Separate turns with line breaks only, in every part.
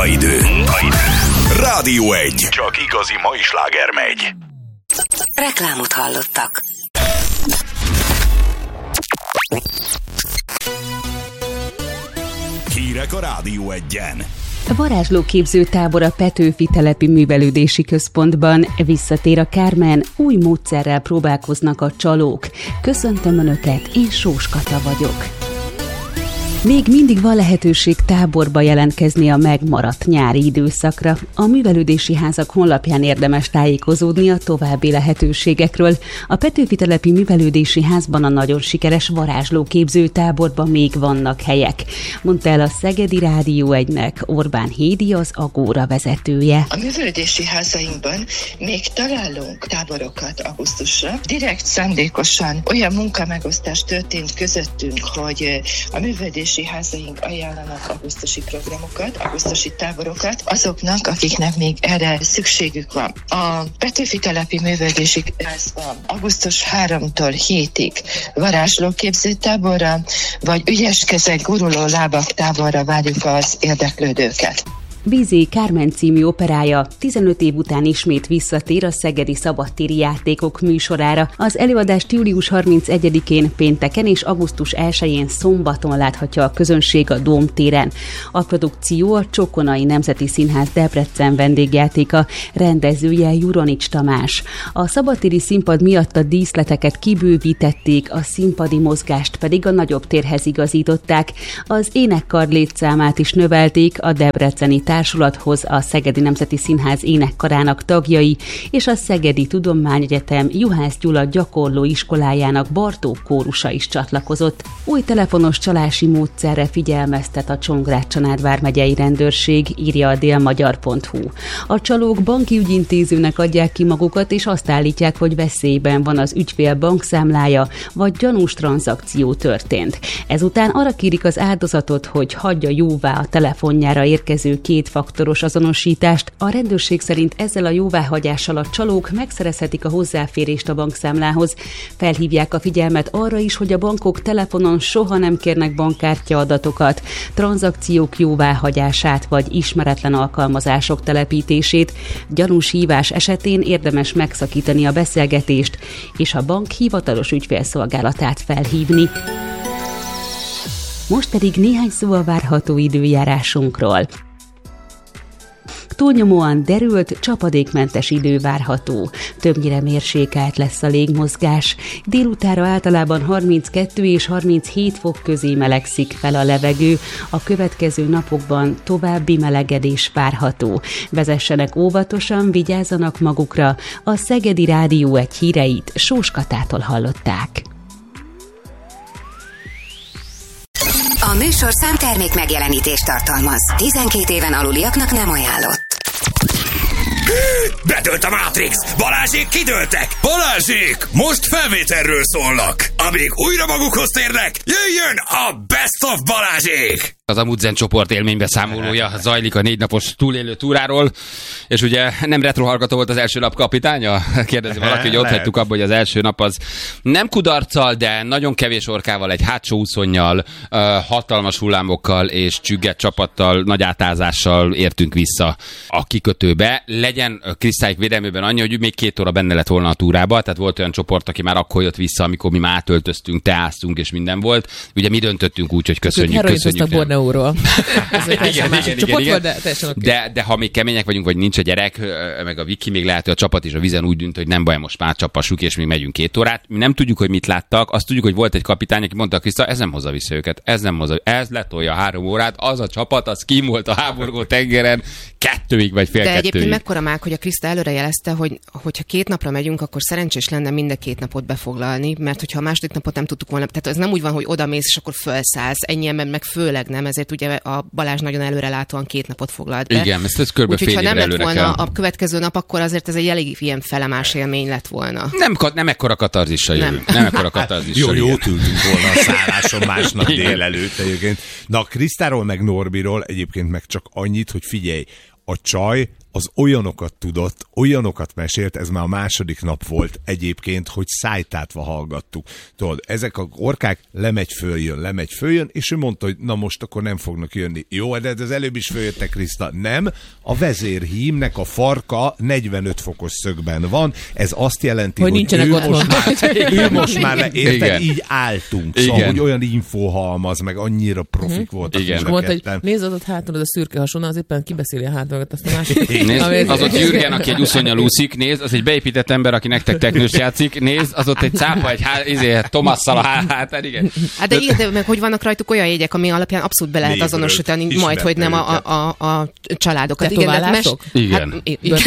Munkaidő. Rádió 1. Csak igazi mai sláger megy.
Reklámot hallottak.
Hírek a Rádió 1-en.
A varázslóképző tábor a Petőfi Telepi Művelődési Központban. Visszatér a Kármen, új módszerrel próbálkoznak a csalók. Köszöntöm Önöket, én Sós Kata vagyok. Még mindig van lehetőség táborba jelentkezni a megmaradt nyári időszakra. A művelődési házak honlapján érdemes tájékozódni a további lehetőségekről. A Petőfi Telepi Művelődési Házban a nagyon sikeres varázslóképző táborban még vannak helyek, mondta el a Szegedi Rádió 1-nek Orbán Hédi, az Agóra vezetője.
A művelődési házainkban még találunk táborokat augusztusra. Direkt szándékosan olyan munkamegosztás történt közöttünk, hogy a művelődési házaink ajánlanak augusztusi programokat, augusztusi táborokat azoknak, akiknek még erre szükségük van. A Petőfi Telepi Művelődési Házban augusztus 3-tól 7-ig varázslóképző táborra, vagy ügyes kezek, guruló lábak táborra várjuk az érdeklődőket.
Vízé Kármen című operája 15 év után ismét visszatér a Szegedi Szabadtéri Játékok műsorára. Az előadást július 31-én pénteken és augusztus 1-én szombaton láthatja a közönség a Dómtéren. A produkció a Csokonai Nemzeti Színház Debrecen vendégjátéka, rendezője Juronics Tamás. A szabadtéri színpad miatt a díszleteket kibővítették, a színpadi mozgást pedig a nagyobb térhez igazították. Az énekkar létszámát is növelték, a debreceni társulathoz a Szegedi Nemzeti Színház énekkarának tagjai és a Szegedi Tudományegyetem Juhász Gyula gyakorló iskolájának Bartók kórusa is csatlakozott. Új telefonos csalási módszerre figyelmeztet a Csongrád-Csanád vármegyei rendőrség, írja a délmagyar.hu. A csalók banki ügyintézőnek adják ki magukat, és azt állítják, hogy veszélyben van az ügyfél bankszámlája, vagy gyanús tranzakció történt. Ezután arra kérik az áldozatot, hogy hagyja jóvá a telefonjára érkező kétfaktoros azonosítást. A rendőrség szerint ezzel a jóváhagyással a csalók megszerezhetik a hozzáférést a bankszámlához. Felhívják a figyelmet arra is, hogy a bankok telefonon soha nem kérnek bankkártya adatokat, tranzakciók jóváhagyását vagy ismeretlen alkalmazások telepítését. Gyanús hívás esetén érdemes megszakítani a beszélgetést, és a bank hivatalos ügyfélszolgálatát felhívni. Most pedig néhány szó a várható időjárásunkról. Túlnyomóan derült, csapadékmentes idő várható. Többnyire mérsékelt lesz a légmozgás. Délutára általában 32 és 37 fok közé melegszik fel a levegő. A következő napokban további melegedés várható. Vezessenek óvatosan, vigyázzanak magukra. A Szegedi Rádió 1 híreit Sós Katától hallották.
A műsorszám termék megjelenítést tartalmaz. 12 éven aluliaknak nem ajánlott.
Bedőlt a Matrix! Balázsék kidőltek! Balázsék! Most felvételről szólnak! Amíg újra magukhoz térnek, jöjjön a Best of Balázsék!
Az Amundsen csoport élménybeszámolója zajlik a 4 napos túlélő túráról, és ugye nem retrohallgató volt az első nap kapitánya? Kérdezi valaki, hogy ott hagytuk abba, hogy az első nap az nem kudarccal, de nagyon kevés orkával, egy hátsó úszonnyal, hatalmas hullámokkal és csügget csapattal, nagy átázással értünk vissza a kikötőbe. Legyen Krisztályk védelmében annyi, hogy még 2 óra benne lett volna a túrába, tehát volt olyan csoport, aki már akkor jött vissza, amikor mi már átöltöztünk, teáztunk és minden volt. Ugye mi döntöttünk úgy, hogy köszönjük. De ha még kemények vagyunk, vagy nincs a gyerek, meg a Viki, még lehet, hogy a csapat is a vízen úgy dönt, hogy nem baj, most már csapassuk, és még megyünk 2 órát. Mi nem tudjuk, hogy mit láttak, azt tudjuk, hogy volt egy kapitány, aki mondta a Kriszta, ez nem hozza vissza őket, ez letolja 3 órát, az a csapat, az kim volt a háborgó tengeren 2-ig vagy fél 2-ig.
De egyébként mekkora mák, hogy a Kriszta előre jelezte, hogy hogyha 2 napra megyünk, akkor szerencsés lenne mind a 2 napot befoglalni, mert hogyha a második napot nem tudtuk volna, tehát ez nem úgy van, hogy odamész, és akkor felszállsz, ennyi ember meg főleg nem, ezért ugye a Balázs nagyon előrelátóan 2 napot foglalt be.
Igen, ez kb.
Úgyhogy ha nem lett volna
kell.
a következő nap, akkor azért ez egy elég ilyen felemás élmény lett volna.
Nem ekkora katarzissal jövünk. Nem ekkora katarzissal.
Jó ültünk volna a szálláson másnap délelőtt egyébként. Na, Krisztáról meg Norbiról egyébként meg csak annyit, hogy figyelj, a csaj az olyanokat tudott, olyanokat mesélt, ez már a második nap volt egyébként, hogy szájtátva hallgattuk. Tudod, ezek a orkák lemegy, följön, és ő mondta, hogy na most akkor nem fognak jönni. Jó, de az előbb is följöttek, Kriszta. Nem, a vezérhímnek a farka 45 fokos szögben van, ez azt jelenti, hogy ő most már érted, így álltunk. Szóval, hogy olyan infohalmaz, meg annyira profik voltak.
És mondta, hogy nézd az ott hátul, a szürke hasonló, az éppen kibeszéli a hátul, azt a másik.
Nézd, az ott Jürgen, aki egy uszonnyal úszik, nézd, az egy beépített ember, aki nektek teknős játszik, nézd, az ott egy cápa, egy Tomasszal a hátán, igen.
Hát de igen, de meg hogy vannak rajtuk olyan jegyek, ami alapján abszolút be lehet azonosítani, majd, hogy nem a családokat.
Tetoválások?
Igen.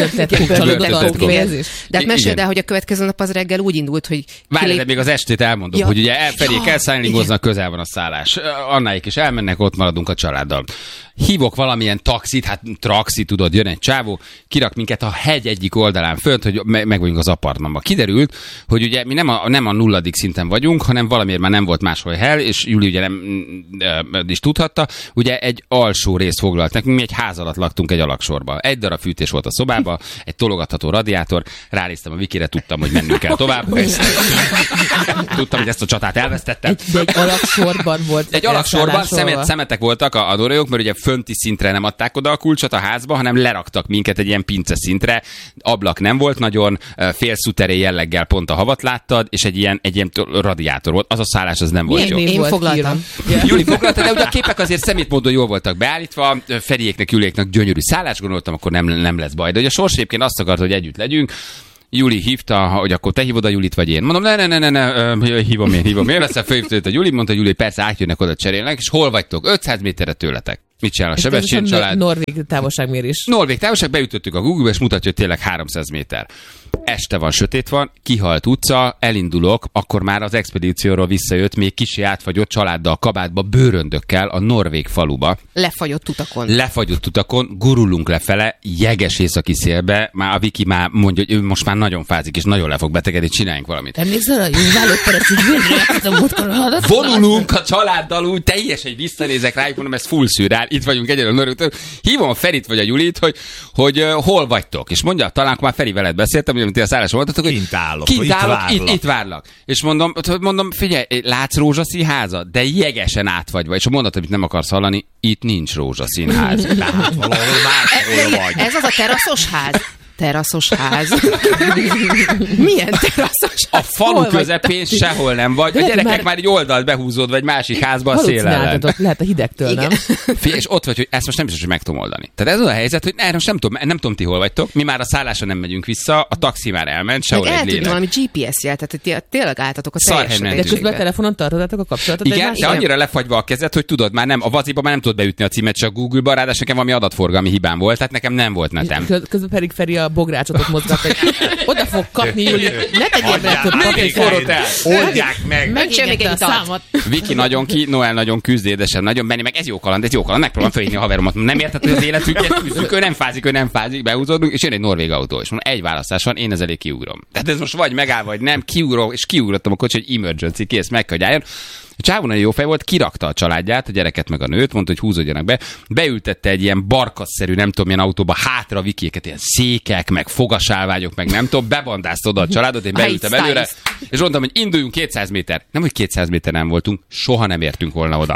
De hát meséld el, hogy a következő nap az reggel úgy indult, hogy...
Várj, de még az estét elmondom, hogy ugye elfelék elszállingoznak, közel van a szállás. Annáik is elmennek, ott maradunk a családdal. Hívok valamilyen taxit, hát traxi, tudod, jön egy csávó, kirak minket a hegy egyik oldalán fönt, hogy meg vagyunk az apartmanba. Kiderült, hogy ugye mi nem a 0. szinten vagyunk, hanem valamiért már nem volt máshol hely, és Júli ugye nem is tudhatta, ugye egy alsó részt foglalt nekünk, mi egy ház alatt laktunk egy alaksorba. Egy darab fűtés volt a szobában, egy tologatható radiátor, ránéztem a Vikire, tudtam, hogy mennünk kell tovább. Tudtam, hogy ezt a csatát elvesztettem.
Egy alaksorban volt.
Egy alaksorban szemetek voltak a dorójuk, mert ugye fönti szintre nem adták oda a kulcsot a házba, hanem leraktak minket egy ilyen pince szintre. Ablak nem volt nagyon, félszuteré jelleggel pont a havat láttad, és egy ilyen radiátor volt. Az a szállás az nem volt jó.
Én foglaltam.
Júli foglalta, de ugye a képek azért szemétmódon jól voltak beállítva, Feriéknek, Juliéknak gyönyörű szállás, gondoltam, akkor nem lesz baj. De ugye a sors egyébként azt akarta, hogy együtt legyünk. Júli hívta, hogy akkor te hívod a Julit, vagy én. Mondom, ne, hívom én. Aztán fölhívta a Juli, mondta, Juli, persze átjönnek, oda cserélnek, és hol vagytok? 500 méterre tőletek. Mit csinál a Sebestyén család?
Norvég távolságmérés.
Norvég távolság, beütöttük a Google-be, és mutatja, hogy tényleg 300 méter. Este van, sötét van, kihalt utca, elindulok, akkor már az expedícióról visszajött, még kicsi átfagyott családdal, kabátba, bőröndökkel a norvég faluba. Lefagyott utakon, gurulunk lefele, jeges északi szélbe, már a Viki már mondja, hogy ő most már nagyon fázik, és nagyon le fog betegedni, csináljunk valamit.
Emlékszel, hogy
vonulunk a családdal úgy, teljesen visszanézek rájuk, mondom, ez full szürrel, itt vagyunk egyedül Norvégtől. Hívom a Ferit vagy a Julit, hogy hol vagytok, és mondja, talán akkor már Feri veled beszéltem, amit a szálláson voltatok, hogy kint állok, itt várlak. És mondom, figyelj, látsz rózsaszín házat? De jegesen átfagyva. És a mondat, amit nem akarsz hallani, itt nincs rózsaszín ház.
Tehát valahol máshol vagy.
Ez az a teraszos ház. Milyen teraszos ház?
A falu közepén sehol nem vagy. A gyerekek már egy oldalt behúzódva egy másik házba a szél ellen.
Lehet a hidegtől, nem?
És ott vagy, hogy ezt most nem biztos, hogy meg tudom oldani. Tehát ez az a helyzet, hogy erről nem tudom, ti hol vagytok. Mi már a szállásra nem megyünk vissza, a taxi már elment, sehol egy lélek.
Valami GPS jel, tehát hogy tényleg álltatok a teljes
de közben a telefonon tartottatok a kapcsolatot.
Igen, de annyira lefagyva a kezed, hogy tudod, már nem, a vaziba már nem tudod beütni a címet, csak Google-ba, ráadásul nekem valami adatforgalmi hibám volt, tehát nekem nem volt netem.
Közben pedig Feri a bográcsotot mozgat, hogy oda fog kapni, Júli. Ne tegyél be több
papírforrót el.
Oldják meg.
Megcsinálják egy számot.
Viki nagyon ki, Noel nagyon küzd, édesem nagyon Benni, meg ez jó kaland. Megpróbálom fölhívni a haveromat. Nem érted, hogy az életünket küzdünk, ő nem fázik, behúzódunk, és jön egy norvég autó. És mondom, egy választás van, én ez elé kiugrom. Tehát ez most vagy megáll, vagy nem, kiugrom, és kiugrottam a kocsi, hogy emergency, kész, meg kell, hogy álljon. A csávó nagyon jó fej volt, kirakta a családját, a gyereket meg a nőt, mondta, hogy húzódjanak be. Beültette egy ilyen barkasszerű, nem tudom milyen autóba, hátra Vikiéket, ilyen székek, meg fogasálványok, meg nem tudom, bebandázta oda a családot, én beültem előre, és mondtam, hogy induljunk 200 méter. Nem, hogy 200 méter nem voltunk, soha nem értünk volna oda.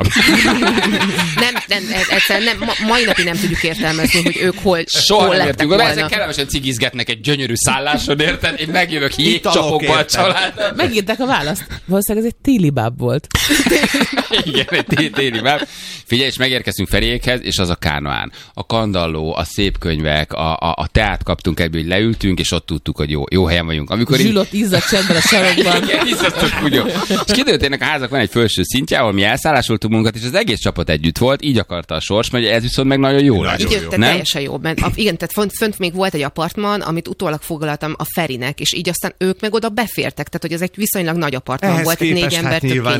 Egyszerűen mai napig nem tudjuk értelmezni, hogy ők hol
nem értünk volna. Ezek kellemesen cigizgetnek egy gyönyörű szálláson, érted? Én megjövök jégcsapokkal a család.
Megírták a választ. Valószínűleg ez egy téli báb volt.
Igen, egy téli báb. Figyelj, és megérkeztünk Feriékhez, és az a Kánoán. A kandalló, a szép könyvek, a teát kaptunk ebből, hogy leültünk, és ott tudtuk, hogy jó helyen vagyunk. Amikor
Zsülott izzadt csendben a sarokban.
Igen, izzadtok úgy jó. És kiderült, ennek a házak van egy felső szintje, ahol mi elszállásoltunk munkat, és az egész csapat együtt volt, így akarta a sors, mert ez viszont meg nagyon jó lesz.
Igen, teljesen jó. Igen, tehát fönt még volt egy apartman, amit utólag foglaltam a Ferinek, és így aztán ők meg oda befértek, tehát hogy ez egy viszonylag nagy apartman volt, 4 ember tök kényelmes.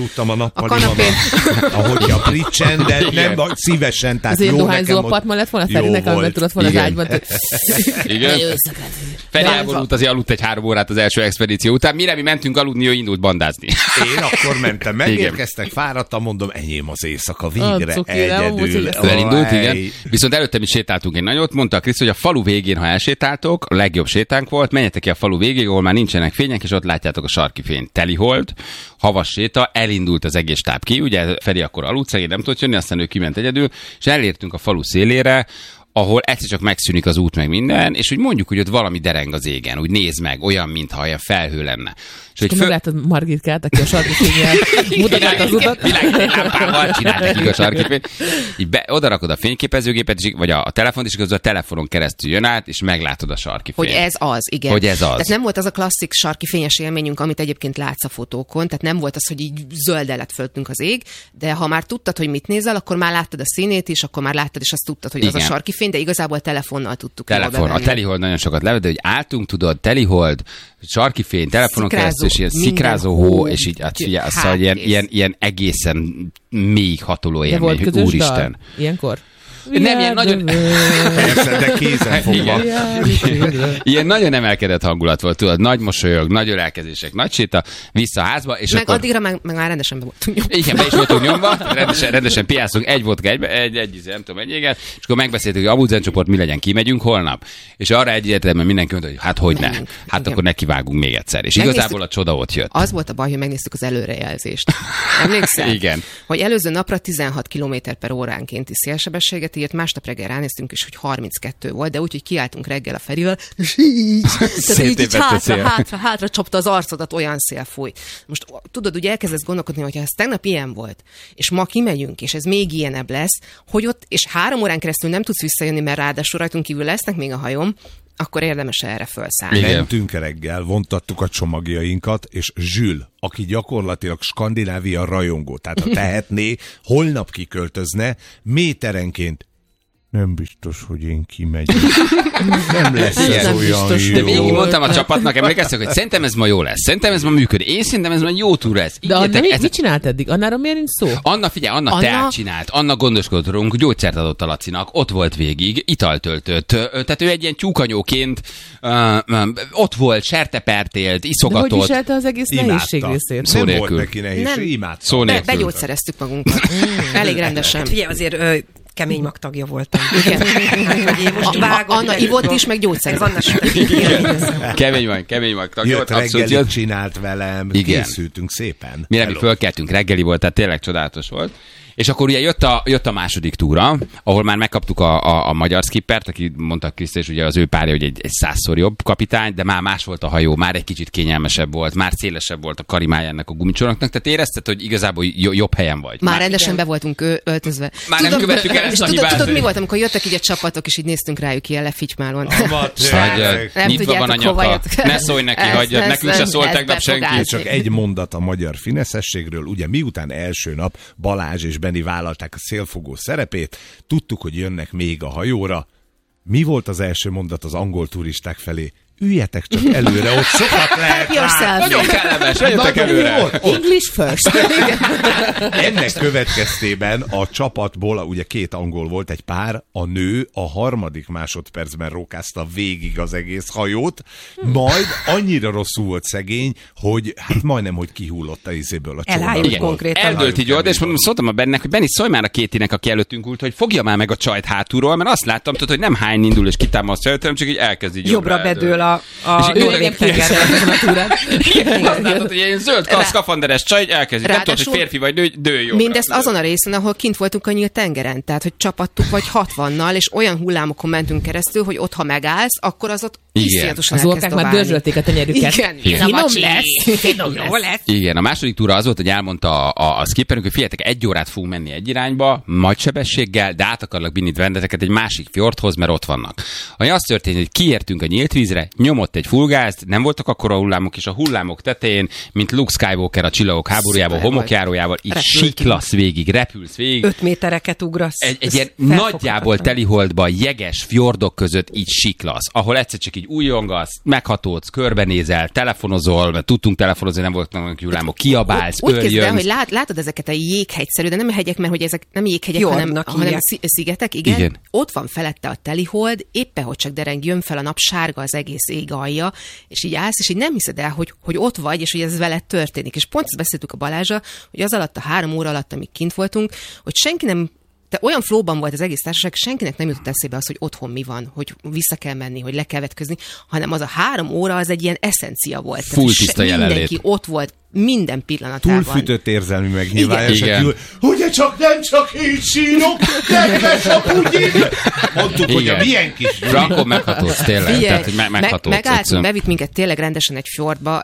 aludtam a nappaliban, ahogy a Pritchen, de nem szívesen. Tehát
az én
jó
dohányzó
nekem,
apartman lett volna, Ferinek, amiben tudott volna az ágyban.
Igen. Feri elvonult, azért aludt egy 3 órát az első expedíció után. Mire mi mentünk aludni, ő indult bandázni.
Én akkor mentem, megérkeztek, fáradtam, mondom, enyém az éjszaka, végre egyedül.
Elindult, igen. Viszont előtte mi sétáltunk egy nagyot, mondta a Krisz, hogy a falu végén, ha elsétáltok, a legjobb sétánk volt, menjetek ki a falu végéig, ahol már nincsenek fények, és ott látjátok a sarki fényt. Telihold, havas séta, elindult az egész stáb ki, ugye Feri akkor aludt, szegény nem tudott jönni, aztán ő kiment egyedül, és elértünk a falu szélére, ahol egyszer csak megszűnik az út meg minden, és úgy mondjuk, hogy ott valami dereng az égen, úgy néz meg, olyan, mintha olyan felhő lenne.
És hogy meglátod Margitkát, aki a sarki fényjel mutatják az utat.
Világlámpával csinált nekik a sarki fényt. Így oda rakod a fényképezőgépet, vagy a telefont, és közben a telefonon keresztül jön át, és meglátod a sarki fényt.
Hogy ez az, igen.
Hogy ez az.
Tehát nem volt az a klasszik sarki fényes élményünk, amit egyébként látsz a fotókon, tehát nem volt az, hogy így zöld lett föltünk az ég, de ha már tudtad, hogy mit nézel, akkor már láttad a színét is, akkor már láttad, és azt tudtad, hogy az a sarki fény, de igazából telefonnal tudtuk.
A Telihold nagyon sokat levett, de hogy álltunk, tudod, Telihold, sarki fény, telefonon keresztül, és ilyen szikrázó hó, és így szóval ilyen egészen mély hatoló élmény, hogy úristen.
Dal? Ilyenkor?
Nem, ilyen nagyon...
Persze, de kézen fogva.
Ilyen nagyon emelkedett hangulat volt, tudod, nagy mosolyog, nagy ölelkezések, nagy séta, vissza a házba, és
meg
akkor...
addigra meg már rendesen be voltunk nyomva.
Igen, be is voltunk nyomva, rendesen piászunk, egy vodka, egy nem tudom, egy éget, és akkor megbeszéltük, hogy a Abuzen csoport mi legyen, kimegyünk holnap. És arra egyértelműen mindenki mondta, hogy hát hogy ne. Hát igen. Akkor nekivágunk még egyszer. És igazából a csoda ott jött.
Az volt a baj, hogy megnéztük az előrejelzést. Emlékszel?
Igen.
Hogy előző napra 16 km/óránkénti szélsebességet írt, másnap reggel ránéztünk is, hogy 32 volt, de úgy, hogy kiálltunk reggel a Ferivel, és így hátra csapta az arcodat, olyan szél fúj. Most tudod, ugye elkezdesz gondolkodni, hogy ha ez tegnap ilyen volt, és ma kimegyünk, és ez még ilyenebb lesz, hogy ott, és 3 órán keresztül nem tudsz visszajönni, mert ráadásul rajtunk kívül lesznek még a hajóm, akkor érdemes erre felszállni.
Mentünk reggel, vontattuk a csomagjainkat, és Zsül, aki gyakorlatilag Skandinávia rajongó, tehát ha tehetné, holnap kiköltözne, méterenként nem biztos, hogy én kimegyek. Nem lesz ez olyan biztos, jó.
De végig mondtam a csapatnak, emlékeztek, hogy szerintem ez ma jó lesz. Szerintem ez ma működik. Én szerintem ez ma jó túl lesz.
De Anna mit csinált eddig? Annáról miért nincs szó?
Anna, figyelj, Anna teát csinált. Anna gondoskodott rólunk, gyógyszert adott a Lacinak, ott volt végig, italt töltött. Tehát ő egy ilyen tyúkanyóként ott volt, sertepert élt, iszogatott.
De hogy viselte az egész nehézség részét?
Nem volt neki nehézség, imádta.
Begyógyszereztük magunkat. Elég rendesen.
Figyelj, azért kemény magtagja voltam.
Igen. Anna ivott is, meg gyógyszerezett.
Kemény magtagja volt.
Reggelit csinált velem, készültünk szépen.
Mire mi fölkeltünk, reggeli volt, tehát tényleg csodálatos volt. És akkor ugye jött a második túra, ahol már megkaptuk a magyar skippert, aki mondta Krisztus, és ugye az ő párja, hogy egy 100-szor jobb kapitány, de már más volt a hajó, már egy kicsit kényelmesebb volt, már szélesebb volt a karimája ennek a gumicsónaknak, tehát érezted, hogy igazából jobb helyen vagy.
Már rendesen be voltunk öltözve.
Már nem követtük el ezt a hibát.
Tudod, mi volt, amikor jöttek így a csapatok, és így néztünk rájuk ilyen lefitymálon.
Nyitva van a nyaka, ne szólj neki, hagyjad, nekünk se szólt tegnap senki.
Csak egy mondat a magyar fineszességről, ugye miután első nap Balázs és Benni vállalták a szélfogó szerepét, tudtuk, hogy jönnek még a hajóra. Mi volt az első mondat az angol turisták felé? Üljetek csak előre, ott sokat lehet rá.
Nagyon kellemes, jöjjetek előre.
English first.
Ennek következtében a csapatból, ugye 2 angol volt, egy pár, a nő a 3. másodpercben rókázta végig az egész hajót, majd annyira rosszul volt szegény, hogy hát majdnem, hogy kihullott a izéből a
csónakból. Konkrétan.
Eldőlt így oda, és szóltam a Bennek, hogy Benni, szólj már a Kétinek, aki előttünk ült, hogy fogja már meg a csajt hátulról, mert azt láttam, tudod, hogy nem hány indul és kitámasztja előtt, hanem csak így elkezd így
jobbra bedől a
Norvég-tengerre. Azt látod, hogy ilyen zöld szkafanderes csaj elkezdi. Nem tudod, hogy férfi vagy nő, dőj jobbra.
Mindezt azon a részen, ahol kint voltunk a nyílt tengeren. Tehát, hogy csapattuk vagy 60-nal, és olyan hullámokon mentünk keresztül, hogy ott, ha megállsz, akkor az ott iszonyatosan elkezd
dobálni. Az orkák már dörzsölték a tenyerüket.
Finom lesz.
Igen, a második túra az volt, hogy elmondta a skipperünk, hogy figyeljetek, 1 órát fogunk menni egy irányba, nagy sebességgel, de át akarlak vinni vendeteket egy másik fjordhoz, mert ott vannak. Ami az történt, hogy kiértünk a nyílt vízre, nyomott egy fullgázt, nem voltak akkora hullámok, és a hullámok tetején, mint Luke Skywalker a Csillagok háborújában, homokjárójával, így siklasz végig, repülsz végig.
5 métereket ugrasz.
Egy ilyen nagyjából teliholdban, jeges fjordok között így siklasz, ahol egyszer csak így újongasz, meghatódsz, körbenézel, telefonozol, mert tudtunk telefonozni, nem voltak hullámok, kiabálsz,
úgy képzeld el,
örjönsz.
hogy látod ezeket a jéghegyszerű, de nem hegyek, mert hogy ezek nem jéghegyek, hanem szigetek, igen. Ott van felette a telihold, éppen hogy csak dereng, jön fel a nap, sárga az egész ég alja, és így állsz, és így nem hiszed el, hogy ott vagy, és hogy ez veled történik. És pont ezt beszéltük a Balázsra, hogy az alatt a 3 óra alatt, amíg kint voltunk, hogy senki nem, de olyan flóban volt az egész társaság, senkinek nem jutott eszébe az, hogy otthon mi van, hogy vissza kell menni, hogy le kell vetközni, hanem az a 3 óra az egy ilyen eszencia volt.
Full tiszta jelenlét.
Mindenki ott volt minden pillanatában.
Túlfűtött érzelmi megnyilvánulás.
Igen.
Ugye csak nem csak én sírok, kedves apugyi! Mondtuk, hogy a milyen kis...
Akkor meghatódsz tényleg. Tehát, hogy meghatódsz.
Megálltunk, bevitt minket tényleg rendesen egy fjordba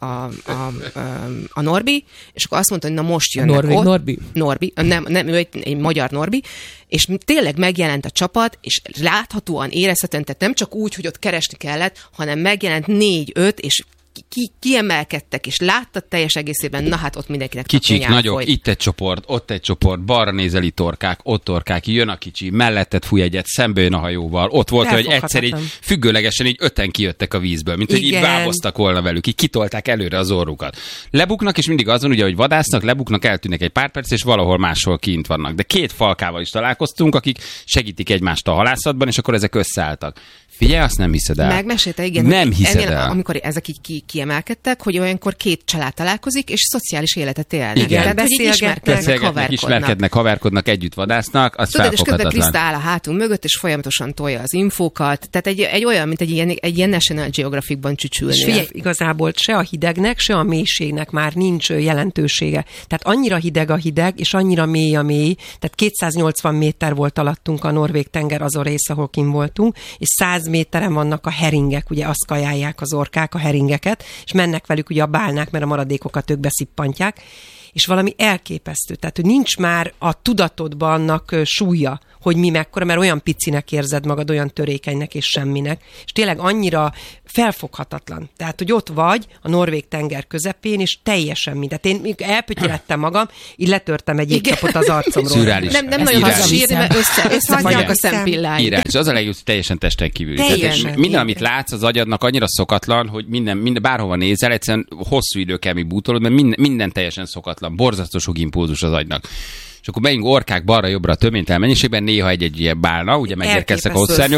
a Norbi, és akkor azt mondta, hogy na most jönnek Norbi. Nem, ő egy magyar Norbi, és tényleg megjelent a csapat, és láthatóan érezhetően, tehát nem csak úgy, hogy ott keresni kellett, hanem megjelent 4-5, és kiemelkedtek, és láttad teljes egészében, na hát ott mindenkinek
kicsik, nagyok, itt egy csoport, ott egy csoport, balra nézel, itt torkák, ott torkák, jön a kicsi, melletted fúj egyet, szembe jön a hajóval, ott volt, hogy egyszer így függőlegesen így 5-en kijöttek a vízből, mint hogy így báboztak volna velük, így kitolták előre az orrukat. Lebuknak, és mindig azon, ugye, hogy vadásznak, lebuknak, eltűnnek egy pár perc, és valahol máshol kint vannak. De 2 falkával is találkoztunk, akik segítik egymást a halászatban, és akkor ezek összeálltak. Figyelj, azt nem hiszed el.
Megmesélte, igen.
Nem hiszed el.
Amikor ezek így kiemelkedtek, hogy olyankor 2 család találkozik, és szociális életet élnek.
Igen.
Tehát, beszélgetnek,
ismerkednek, együtt vadásznak, az
tudod, és közben
felfoghatatlan.
Krista áll a hátunk mögött, és folyamatosan tolja az infókat. Tehát egy olyan, mint egy ilyen National Geographicban csücsülni.
És figyelj, igazából se a hidegnek, se a mélységnek már nincs jelentősége. Tehát annyira hideg a hideg, és annyira mély a mély. Tehát 280 méter volt alattunk a Norvég tenger az a rész, ahol kim voltunk, és 100 méteren vannak a heringek, ugye azt kajálják az orkák, a heringeket, és mennek velük ugye a bálnák, mert a maradékokat ők beszippantják, és valami elképesztő. Tehát, hogy nincs már a tudatodban annak súlya, hogy mi mekkora, mert olyan picinek érzed magad, olyan törékenynek és semminek, és tényleg annyira felfoghatatlan. Tehát, hogy ott vagy a Norvég tenger közepén, és teljesen mindent. Én elpötyölettem magam, így letörtem egy étcsapot az arcomról.
Szürreális.
Nem nagyon hazasírni, mert összefagynak a szempillány.
Írás. Az a legjobb, teljesen testen kívül. Minden, amit látsz az agyadnak, annyira szokatlan, hogy minden bárhova nézel, egyszerűen hosszú idő kell, míg bútolod, mert minden teljesen szokatlan. Borzasztó sok impulzus az agynak. És akkor megyünk orkák balra-jobbra töménytelen mennyiségben, néha egy ilyen bálna, ugye megérkeztek a hosszúszárnyúk.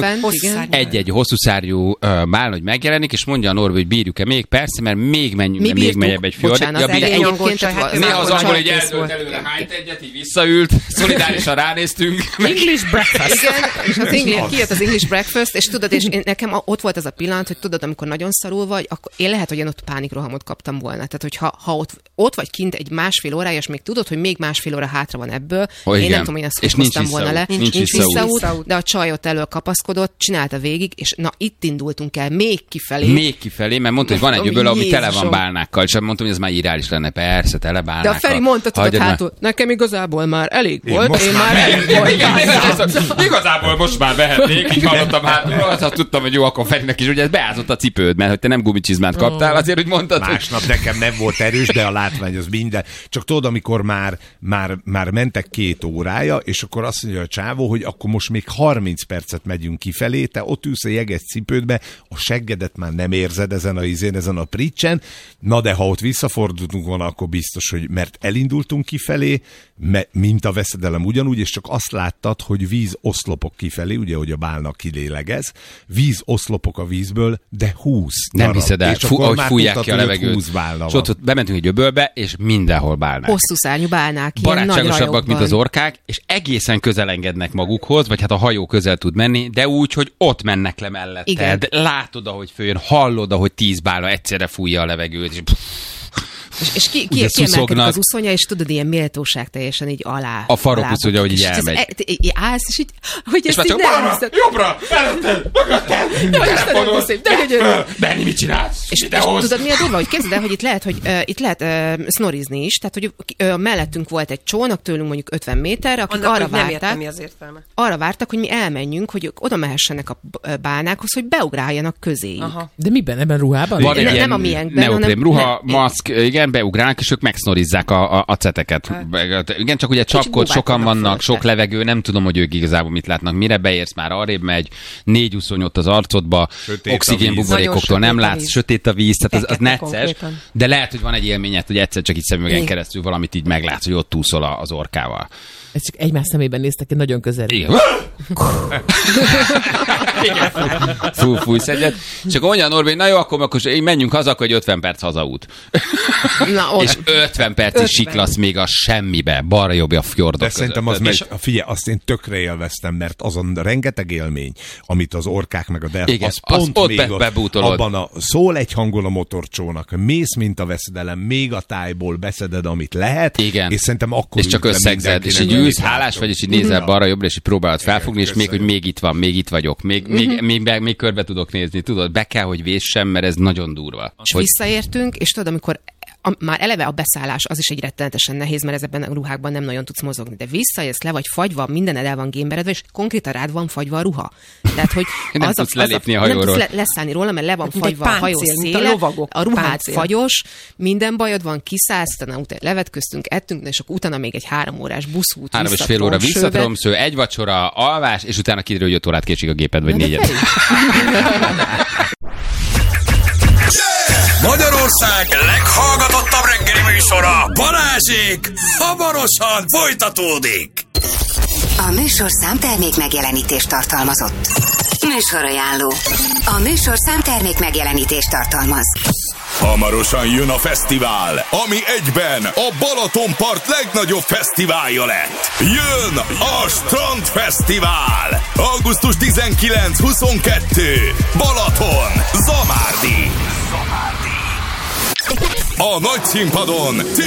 Egy hosszúszárnyú bálna, hogy megjelenik, és mondja a Norbi, hogy bírjuk-e még, persze, mert még menjebb egy fjord. Néha az angol így eldőlt előre, hányt egyet, így visszaült, szolidárisan ránéztünk.
English breakfast. Igen, és kijött az English breakfast, és tudod, és nekem ott volt az a pillanat, hogy tudod, amikor nagyon szarul vagy, akkor én lehet, hogy én ott pánikrohamot kaptam volna. Tehát, hogy ha ott vagy kint egy 1,5 órája, és még tudod, hogy még 1,5 óra hátra van ebből. Én nem tudom, hogy azt hoztam volna le.
Nincs
visszaút, de a csaj ott elől kapaszkodott, csinálta végig, és na itt indultunk el még kifelé,
mert mondta, hogy van egy öböl, ami tele van bálnákkal, és mondtam, hogy ez már irreális lenne, persze, tele bálnákkal.
De a Feri mondta, tudod hátul, nekem igazából már elég volt, én már elég voltam.
Igazából most már vehetnék, így hallottam hátul, azt tudtam, hogy jó, akkor Ferinek is, ugye ez beázott a cipőd, mert hogy te nem gumicsizmát kaptál, azért, hogy mondtad.
Másnap nekem nem volt erős, de a látvány az minden. Csak tudod, amikor már mentek 2 órája, és akkor azt mondja a csávó, hogy akkor most még 30 percet megyünk kifelé, te ott ülsz a jeges cipődbe, a seggedet már nem érzed ezen a pricsen, na de ha ott visszafordultunk volna, akkor biztos, hogy mert elindultunk kifelé, mint a veszedelem ugyanúgy, és csak azt láttad, hogy vízoszlopok kifelé, ugye, hogy a bálna kilélegez, vízoszlopok a vízből, de 20
nem hiszed el, ahogy fújják ki a levegőt.
És
ott bementünk egy öbölbe, és mindenhol bálnák.
Hosszú szárnyú bálnák,
barátságosabbak, mint az orkák, és egészen közel engednek magukhoz, vagy hát a hajó közel tud menni, de úgy, hogy ott mennek le melletted. Igen. Látod, ahogy följön, hallod, ahogy 10 bálna egyszerre fújja a levegőt, és
És kiemelkedik az uszonya, és tudod, ilyen méltóság teljesen így alá.
A farok ugye, hogy így elmegy.
Így állsz, és így, hogy ezt
és
így nem hiszed.
Jobbra, előtted, mögötted. Benni, mit csinálsz?
És tudod, mi a durva, hogy képzeld el, hogy itt lehet snorizni is, tehát, hogy mellettünk volt egy csónak, tőlünk mondjuk 50 méterre, akik arra vártak, hogy mi elmenjünk, hogy ők oda mehessenek a bálnákhoz, hogy beugráljanak közéjük.
Aha. De miben? Ebben ruhában?
Van egy
nem a miénkben,
neoprém ruha, maszk, igen, beugrálnak, és ők megsznorizák a ceteket. Igen, csak ugye csapkod, sokan vannak, sok levegő, nem tudom, hogy ők igazából mit látnak. Mire beérsz, már arrébb megy, 4 úszony ott az arcodba, oxigénbuborékoktól nem látsz, sötét a víz, tehát az necces, de lehet, hogy van egy élményed, hogy egyszer csak így szemüvegen keresztül valamit így meglátsz, hogy ott úszol az orkával.
Ez csak egymás szemében néztek egy nagyon közel.
Igen. Fújsz egyet. Csak olyan Norvég, na jó, akkor menjünk haza, akkor egy 50 perc hazaút. És 50 perc is siklasz még a semmibe, balra-jobbra a fjordok
között. De szerintem az figyelj, azt én tökre élveztem, mert azon rengeteg élmény, amit az orkák meg a delfin, az pont ott még abban szól egy hangon a motorcsónak, mész, mint a veszedelem, még a tájból beszeded, amit lehet,
igen.
És szerintem akkor
és csak összegzed, és így ülsz, hálás vagy, és így nézel balra-jobbra, és így próbálod felfogni, és még, hogy még itt van, még itt vagyok, még körbe tudok nézni, tudod, be kell, hogy véssem, mert ez nagyon durva.
És visszaértünk, és tudod, amikor már eleve a beszállás az is egy rettenetesen nehéz, mert ezekben a ruhákban nem nagyon tudsz mozogni, de visszajössz, le vagy fagyva, mindened el van gémberedve, és konkrétan rád van fagyva a ruha. Tehát, hogy
nem tudsz lelépni a hajóról.
Nem tudsz leszállni róla, mert le van fagyva a hajó széle, a ruhád fagyos, minden bajod van, kiszállsz, utána levetköztünk, ettünk, és akkor utána még egy 3 órás buszút
3,5 óra visszatromsző, egy vacsora, alvás, és utána kiderül, hogy 5 órát késik a géped, vagy 4.
Magyarország leghallgatottabb reggeli műsora, Balázsék, hamarosan folytatódik.
A műsor számtermék megjelenítést tartalmazott. Műsorajánló. A műsor számtermék megjelenítést tartalmaz.
Hamarosan jön a fesztivál, ami egyben a Balatonpart legnagyobb fesztiválja lett. Jön a Strandfesztivál! Augusztus 19-22. Balaton, Zamárdi. A nagy színpadon